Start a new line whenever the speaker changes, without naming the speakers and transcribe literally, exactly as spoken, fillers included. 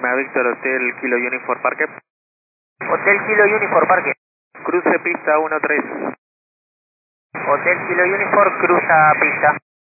Lima Victor, Hotel Kilo Uniform Parque.
Hotel Kilo Uniform Parque.
Cruce pista uno tres.
Hotel Kilo Uniform, cruza pista.